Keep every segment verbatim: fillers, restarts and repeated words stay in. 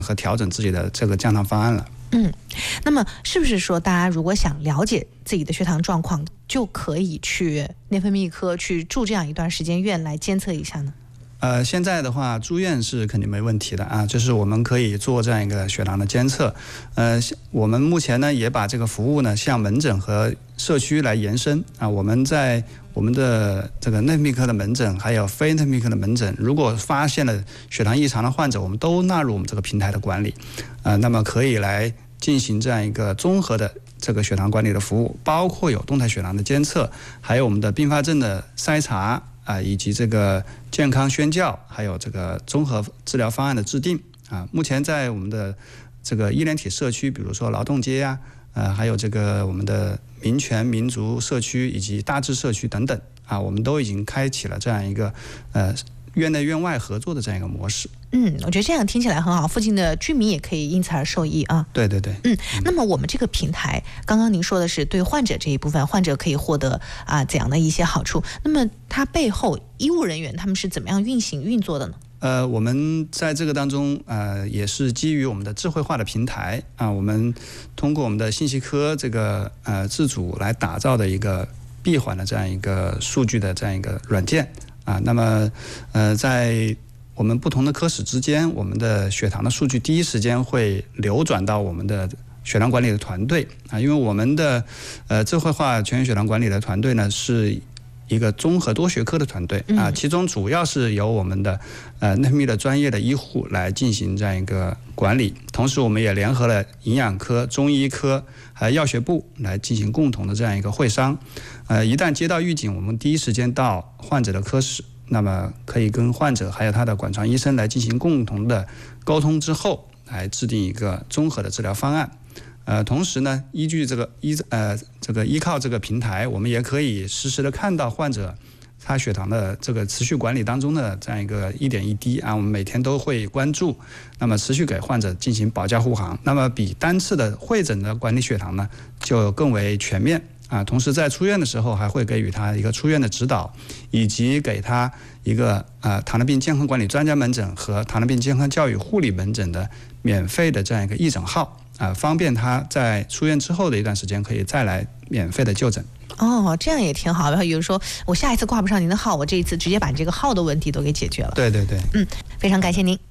和调整自己的这个降糖方案了。 嗯，那么是不是说大家如果想了解自己的血糖状况，就可以去内分泌科去住这样一段时间院来监测一下呢？ 呃，现在的话住院是肯定没问题的啊，就是我们可以做这样一个血糖的监测。呃，我们目前呢也把这个服务呢向门诊和社区来延伸啊。我们在我们的这个内分泌科的门诊，还有非内分泌科的门诊，如果发现了血糖异常的患者，我们都纳入我们这个平台的管理啊。那么可以来进行这样一个综合的这个血糖管理的服务，包括有动态血糖的监测，还有我们的并发症的筛查。啊，以及这个健康宣教，还有这个综合治疗方案的制定啊，目前在我们的这个医联体社区，比如说劳动街呀、啊，呃，还有这个我们的民权民族社区以及大智社区等等啊，我们都已经开启了这样一个呃院内院外合作的这样一个模式。 嗯，我觉得这样听起来很好，附近的居民也可以因此而受益啊。 对对对。 嗯，那么我们这个平台，刚刚您说的是对患者这一部分，患者可以获得啊怎样的一些好处？那么它背后医务人员他们是怎么样运行运作的呢？ 呃，我们在这个当中，呃，也是基于我们的智慧化的平台啊，我们通过我们的信息科这个呃自主来打造的一个闭环的这样一个数据的这样一个软件啊。那么，呃，在我们不同的科室之间，我们的血糖的数据第一时间会流转到我们的血糖管理的团队啊，因为我们的呃智慧化全员血糖管理的团队呢是一个综合多学科的团队啊，其中主要是由我们的呃内分泌的专业的医护来进行这样一个管理，同时我们也联合了营养科、中医科还有药学部来进行共同的这样一个会商。呃，一旦接到预警，我们第一时间到患者的科室，那么可以跟患者还有他的管床医生来进行共同的沟通之后，来制定一个综合的治疗方案。呃，同时呢，依据这个依呃这个依靠这个平台，我们也可以实时的看到患者他血糖的这个持续管理当中的这样一个一点一滴啊，我们每天都会关注，那么持续给患者进行保驾护航，那么比单次的会诊的管理血糖呢就更为全面啊。同时在出院的时候还会给予他一个出院的指导，以及给他一个呃糖尿病健康管理专家门诊和糖尿病健康教育护理门诊的免费的这样一个义诊号。啊，方便他在出院之后的一段时间可以再来免费的就诊。 哦，这样也挺好的。比如说我下一次挂不上您的号，我这一次直接把这个号的问题都给解决了。 对对对， 嗯，非常感谢您。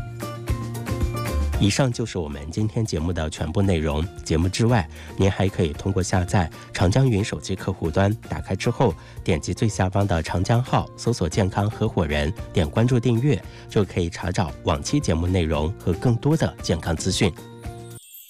以上就是我们今天节目的全部内容。节目之外，您还可以通过下载长江云手机客户端，打开之后点击最下方的长江号，搜索健康合伙人，点关注订阅，就可以查找往期节目内容和更多的健康资讯。